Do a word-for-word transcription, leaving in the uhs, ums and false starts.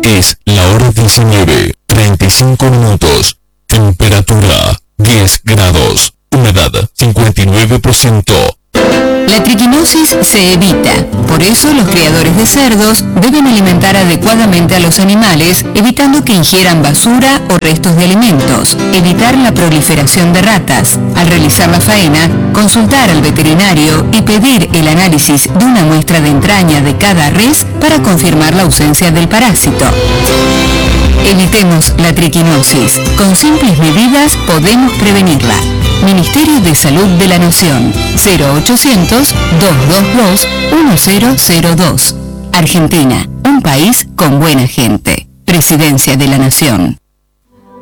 Es la hora diecinueve, treinta y cinco minutos. Temperatura diez grados. Humedad cincuenta y nueve por ciento. La triquinosis se evita. Por eso los criadores de cerdos deben alimentar adecuadamente a los animales, evitando que ingieran basura o restos de alimentos. Evitar la proliferación de ratas. Al realizar la faena, consultar al veterinario y pedir el análisis de una muestra de entraña de cada res para confirmar la ausencia del parásito. Evitemos la triquinosis. Con simples medidas podemos prevenirla. Ministerio de Salud de la Nación. cero ochocientos, doscientos veintidós, diez dos. Argentina, un país con buena gente. Presidencia de la Nación.